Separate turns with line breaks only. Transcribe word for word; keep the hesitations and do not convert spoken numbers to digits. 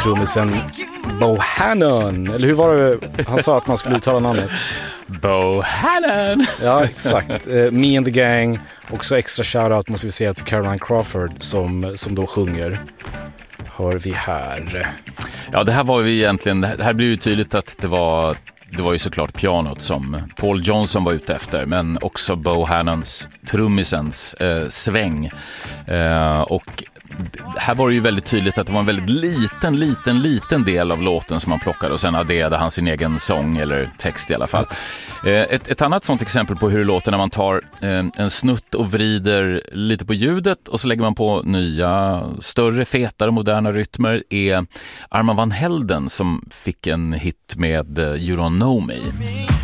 trummisen Bohannon. Eller hur var det han sa att man skulle uttala namnet?
Bohannon!
Ja, exakt. Uh, Me and the Gang. Också extra shoutout måste vi säga till Caroline Crawford som, som då sjunger. Hör vi här.
Ja, det här var ju egentligen, det här blir ju tydligt att det var, det var ju såklart pianot som Paul Johnson var ute efter, men också Bohannons, trummisens eh, sväng. Eh, och här var det ju väldigt tydligt att det var en väldigt liten, liten, liten del av låten som han plockade och sen adderade han sin egen sång eller text i alla fall. Ett, ett annat sånt exempel på hur det låter när man tar en snutt och vrider lite på ljudet och så lägger man på nya, större, fetare, moderna rytmer är Armand van Helden som fick en hit med You Don't Know Me.